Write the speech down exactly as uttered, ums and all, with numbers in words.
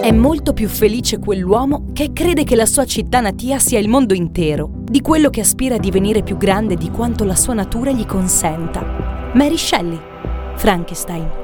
È molto più felice quell'uomo che crede che la sua città natia sia il mondo intero, di quello che aspira a divenire più grande di quanto la sua natura gli consenta. Mary Shelley, Frankenstein.